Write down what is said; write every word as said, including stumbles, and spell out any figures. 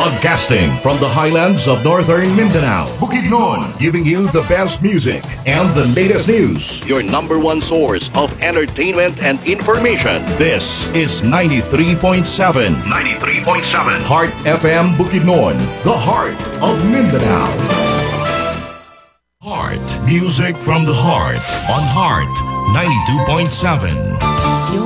Broadcasting from the highlands of northern Mindanao, Bukidnon, giving you the best music and the latest news. Your number one source of entertainment and information. This is ninety-three point seven. ninety-three point seven. Heart F M Bukidnon, the heart of Mindanao. Heart. Music from the heart on Heart ninety-two point seven.